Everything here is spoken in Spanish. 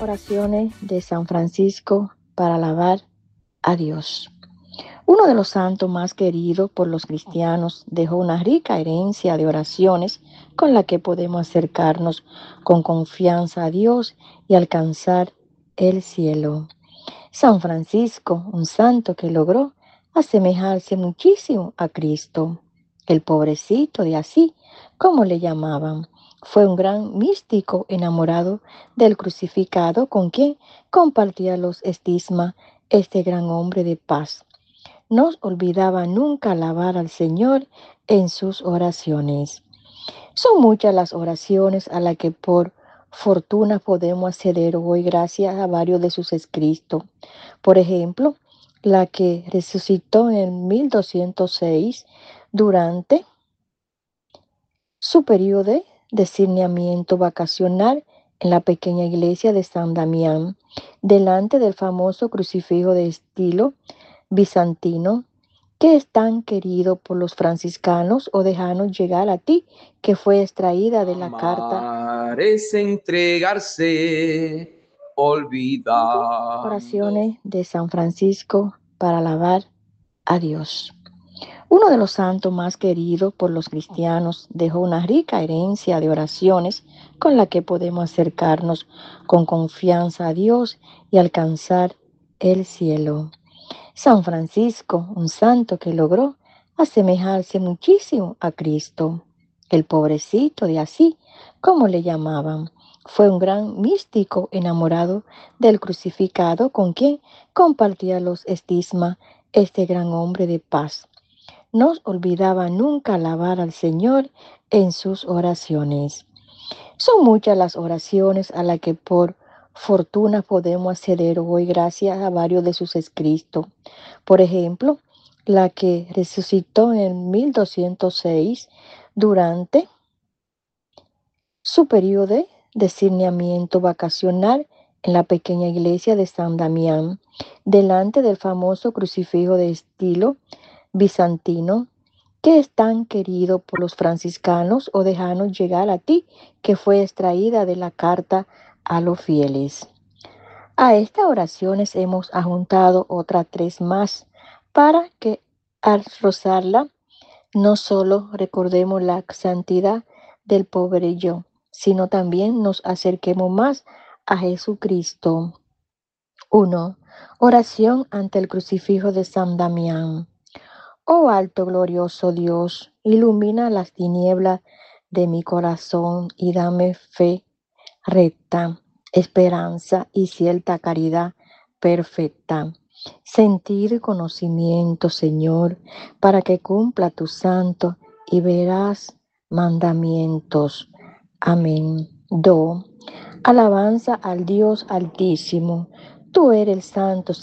Oraciones de San Francisco para alabar a Dios. Uno de los santos más queridos por los cristianos dejó una rica herencia de oraciones con la que podemos acercarnos con confianza a Dios y alcanzar el cielo. San Francisco, un santo que logró asemejarse muchísimo a Cristo. El pobrecito de Asís, como le llamaban, fue un gran místico enamorado del crucificado con quien compartía los estigmas este gran hombre de paz. No olvidaba nunca alabar al Señor en sus oraciones. Son muchas las oraciones a las que por fortuna podemos acceder hoy gracias a varios de sus escritos. Por ejemplo, la que resucitó en el 1206 durante su periodo de discernimiento vacacional en la pequeña iglesia de San Damián, delante del famoso crucifijo de estilo bizantino que es tan querido por los franciscanos, o déjanos llegar a ti, que fue extraída de la carta. Amar es entregarse, olvidando. Oraciones de San Francisco para alabar a Dios. Uno de los santos más queridos por los cristianos dejó una rica herencia de oraciones con la que podemos acercarnos con confianza a Dios y alcanzar el cielo. San Francisco, un santo que logró asemejarse muchísimo a Cristo. El pobrecito de Asís, como le llamaban, fue un gran místico enamorado del crucificado con quien compartía los estigmas este gran hombre de paz. No olvidaba nunca alabar al Señor en sus oraciones. Son muchas las oraciones a las que por fortuna podemos acceder hoy gracias a varios de sus escritos. Por ejemplo, la que resucitó en el 1206 durante su periodo de discernimiento vacacional en la pequeña iglesia de San Damián, delante del famoso crucifijo de estilo bizantino que es tan querido por los franciscanos, o déjanos llegar a ti, que fue extraída de la carta a los fieles. A estas oraciones hemos adjuntado otras tres más para que al rozarla no solo recordemos la santidad del pobre yo, sino también nos acerquemos más a Jesucristo. 1. Oración ante el crucifijo de San Damián. Oh alto glorioso Dios, ilumina las tinieblas de mi corazón y dame fe recta, esperanza y cierta caridad perfecta. Sentir y conocimiento, Señor, para que cumpla tu santo y verás mandamientos. Amén. 2. Alabanza al Dios Altísimo. Tú eres el santo,